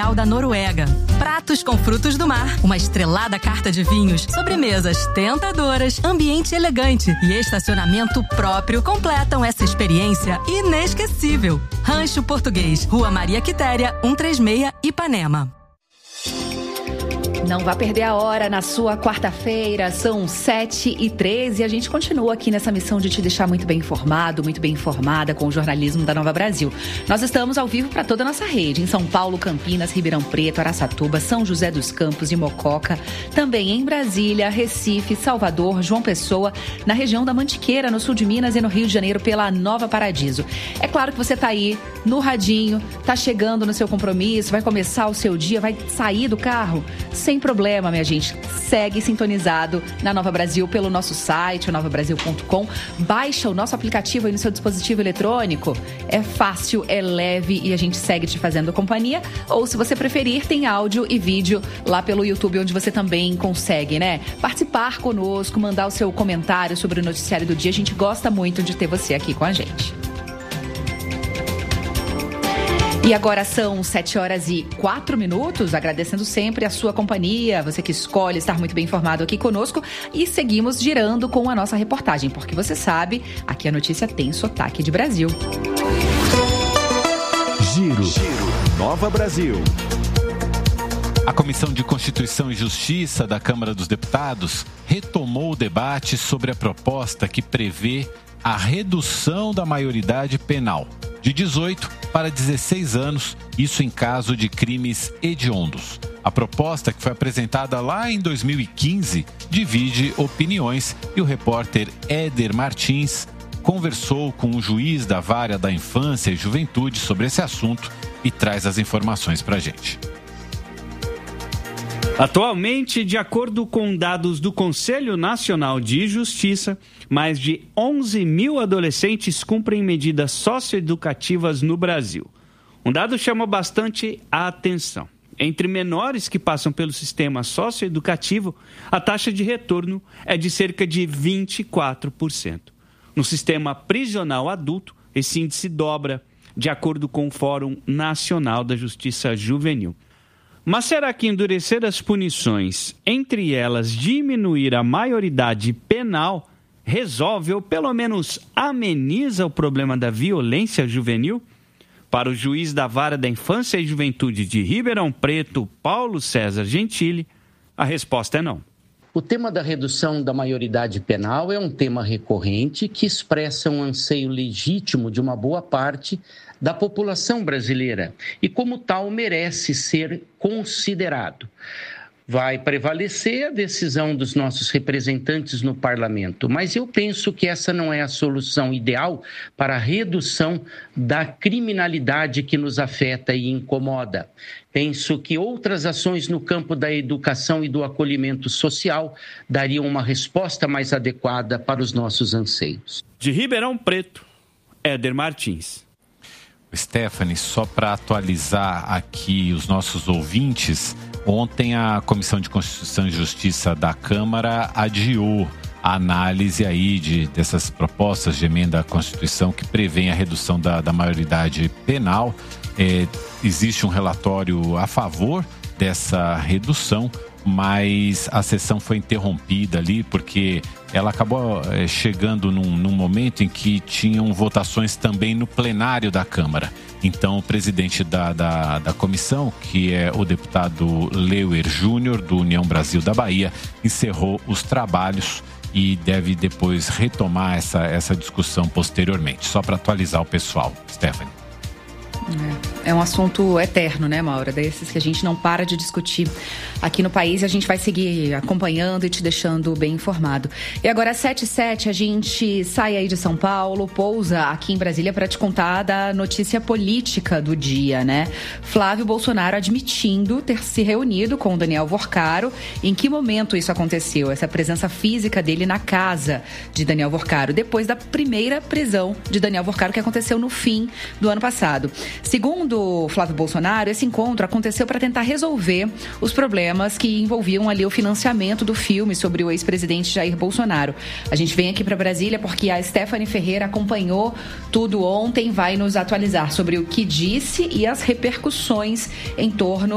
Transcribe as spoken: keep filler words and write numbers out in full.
Central da Noruega. Pratos com frutos do mar, uma estrelada carta de vinhos, sobremesas tentadoras, ambiente elegante e estacionamento próprio completam essa experiência inesquecível. Rancho Português, Rua Maria Quitéria, cento e trinta e seis, Ipanema. Não vá perder a hora na sua quarta-feira, são sete e treze e a gente continua aqui nessa missão de te deixar muito bem informado, muito bem informada com o jornalismo da Nova Brasil. Nós estamos ao vivo para toda a nossa rede, em São Paulo, Campinas, Ribeirão Preto, Araçatuba, São José dos Campos e Mococa, também em Brasília, Recife, Salvador, João Pessoa, na região da Mantiqueira, no sul de Minas e no Rio de Janeiro pela Nova Paradiso. É claro que você está aí no radinho, está chegando no seu compromisso, vai começar o seu dia, vai sair do carro, sem problema, minha gente. Segue sintonizado na Nova Brasil pelo nosso site, nova brasil ponto com. Baixa o nosso aplicativo aí no seu dispositivo eletrônico. É fácil, é leve e a gente segue te fazendo companhia. Ou, se você preferir, tem áudio e vídeo lá pelo YouTube, onde você também consegue, né? Participar conosco, mandar o seu comentário sobre o noticiário do dia. A gente gosta muito de ter você aqui com a gente. E agora são sete horas e quatro minutos, agradecendo sempre a sua companhia, você que escolhe estar muito bem informado aqui conosco, e seguimos girando com a nossa reportagem, porque você sabe, aqui a notícia tem sotaque de Brasil. Giro, Giro. Nova Brasil. A Comissão de Constituição e Justiça da Câmara dos Deputados retomou o debate sobre a proposta que prevê a redução da maioridade penal de dezoito para dezesseis anos, isso em caso de crimes hediondos. A proposta, que foi apresentada lá em dois mil e quinze, divide opiniões e o repórter Éder Martins conversou com o juiz da Vara da Infância e Juventude sobre esse assunto e traz as informações para a gente. Atualmente, de acordo com dados do Conselho Nacional de Justiça, mais de onze mil adolescentes cumprem medidas socioeducativas no Brasil. Um dado chama bastante a atenção. Entre menores que passam pelo sistema socioeducativo, a taxa de retorno é de cerca de vinte e quatro por cento. No sistema prisional adulto, esse índice dobra, de acordo com o Fórum Nacional da Justiça Juvenil. Mas será que endurecer as punições, entre elas diminuir a maioridade penal, resolve ou pelo menos ameniza o problema da violência juvenil? Para o juiz da Vara da Infância e Juventude de Ribeirão Preto, Paulo César Gentili, a resposta é não. O tema da redução da maioridade penal é um tema recorrente que expressa um anseio legítimo de uma boa parte da população brasileira e, como tal, merece ser considerado. Vai prevalecer a decisão dos nossos representantes no parlamento, mas eu penso que essa não é a solução ideal para a redução da criminalidade que nos afeta e incomoda. Penso que outras ações no campo da educação e do acolhimento social dariam uma resposta mais adequada para os nossos anseios. De Ribeirão Preto, Éder Martins. Stephanie, só para atualizar aqui os nossos ouvintes, ontem a Comissão de Constituição e Justiça da Câmara adiou a análise aí de, dessas propostas de emenda à Constituição que prevêem a redução da, da maioridade penal. É, existe um relatório a favor dessa redução, mas a sessão foi interrompida ali porque ela acabou é, chegando num, num momento em que tinham votações também no plenário da Câmara. Então, o presidente da, da, da comissão, que é o deputado Leuer Júnior, do União Brasil da Bahia, encerrou os trabalhos e deve depois retomar essa, essa discussão posteriormente. Só para atualizar o pessoal, Stephanie. É, é um assunto eterno, né, Maura? Desses que a gente não para de discutir aqui no país e a gente vai seguir acompanhando e te deixando bem informado. E agora, às sete e sete, a gente sai aí de São Paulo, pousa aqui em Brasília para te contar da notícia política do dia, né? Flávio Bolsonaro admitindo ter se reunido com o Daniel Vorcaro. Em que momento isso aconteceu? Essa presença física dele na casa de Daniel Vorcaro, depois da primeira prisão de Daniel Vorcaro, que aconteceu no fim do ano passado. Segundo Flávio Bolsonaro, esse encontro aconteceu para tentar resolver os problemas que envolviam ali o financiamento do filme sobre o ex-presidente Jair Bolsonaro. A gente vem aqui para Brasília porque a Stephanie Ferreira acompanhou tudo ontem, vai nos atualizar sobre o que disse e as repercussões em torno